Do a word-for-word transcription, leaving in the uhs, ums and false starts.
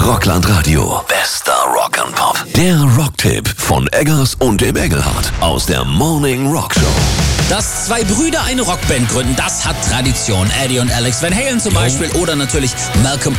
Rockland Radio. Bester Rock and Pop. Der Rocktipp von Eggers und dem Engelhardt aus der Morning Rock Show. Dass zwei Brüder eine Rockband gründen, das hat Tradition. Eddie und Alex Van Halen zum Beispiel oder natürlich Malcolm